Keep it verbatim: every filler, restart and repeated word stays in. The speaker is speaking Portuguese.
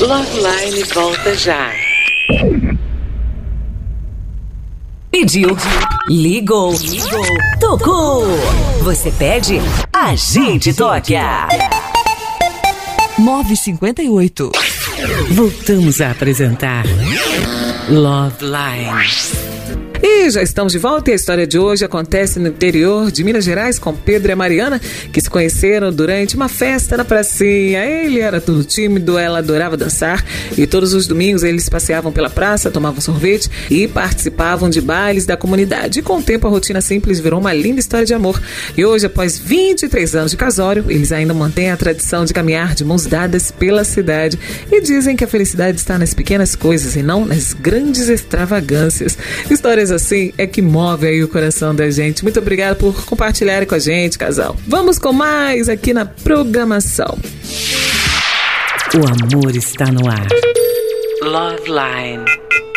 Loveline volta já. Pediu, ligou, ligou, tocou. Você pede, a gente toca. nove cinquenta e oito. Voltamos a apresentar Loveline. E já estamos de volta e a história de hoje acontece no interior de Minas Gerais com Pedro e a Mariana, que se conheceram durante uma festa na pracinha. Ele era tudo tímido, ela adorava dançar e todos os domingos eles passeavam pela praça, tomavam sorvete e participavam de bailes da comunidade. E com o tempo a rotina simples virou uma linda história de amor. E hoje, após vinte e três anos de casório, eles ainda mantêm a tradição de caminhar de mãos dadas pela cidade e dizem que a felicidade está nas pequenas coisas e não nas grandes extravagâncias. Histórias assim é que move aí o coração da gente. Muito obrigada por compartilhar com a gente, casal. Vamos com mais aqui na programação. O amor está no ar. Loveline.